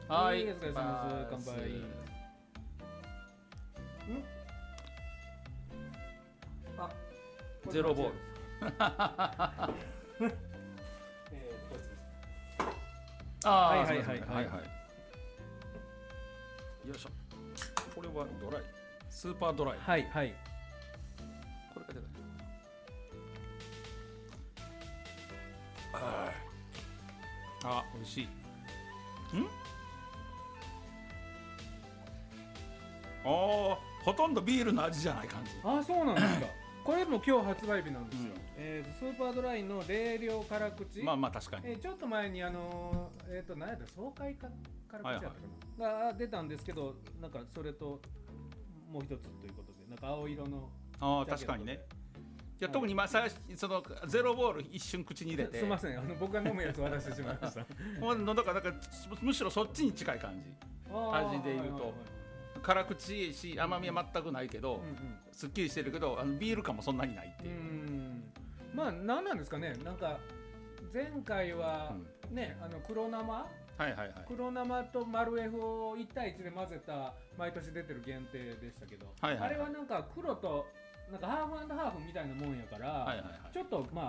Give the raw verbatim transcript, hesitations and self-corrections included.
はい、 お疲れ様です。乾杯。んあ、 ゼロボールえー、こっちです。 ああ、 はいはいはいはいはいはい。よいしょ。これはドライ、スーパードライ。 はいはい。 これが出た。ああ、美味しい。ん？ああ、ほとんどビールの味じゃない感じ。 あ、そうなんですか。これも今日発売日なんですよ。 うんえーと、スーパードライの冷涼辛口。 まあまあ確かに。 えーちょっと前にあのー、えっ、ー、と何やった爽快か辛口やったかな、 はいが出たんですけど、なんかそれともう一つということで、なんか青色のああ、 ジャケットで確かにね。いや、特に今最初そのゼロボール一瞬口に入れて、 すみません、あの僕が飲むやつ渡してしまいました。 ほんのだからなんかむしろそっちに近い感じ。味で言うと辛口し甘みは全くないけど、 うんうん、 すっきりしてるけど、あのビール感もそんなにないっていう。 うーん、まあ何なんですかね。なんか前回はね、あの黒生はいはいはい。 黒生とマルエフをいち対いちで混ぜた毎年出てる限定でしたけど、 はいはいはいあれはなんか黒となんかハーフアンドハーフみたいなもんやから、 はいはいはい。 ちょっとまあ